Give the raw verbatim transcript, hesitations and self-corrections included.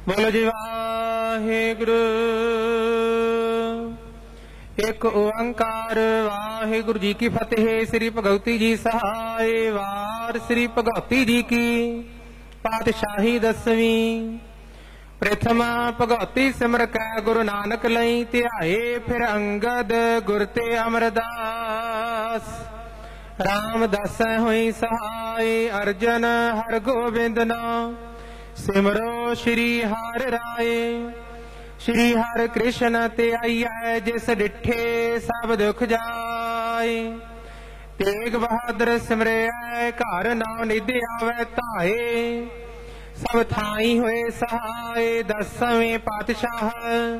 बोलो जी वाहिगुरु। एक ओंकार वाहिगुरु जी की फतेह। श्री भगवती जी सहाय। वार श्री भगवती जी की पातशाही दसवीं। प्रथमा भगवती सिमर कै गुरु नानक लई ध्याए। फिर अंगद गुर ते अमरदास। रामदास होई सहाय। अर्जन हर गोबिंद नाम सिमरो श्री हर राय। श्री हर कृष्ण ते आईऐ जिस डिठे सब दुख जाए। तेग बहादुर सिमरिया घर नाम निधि आवे धाए। सब थाई होए सहाय। दसवें पातशाह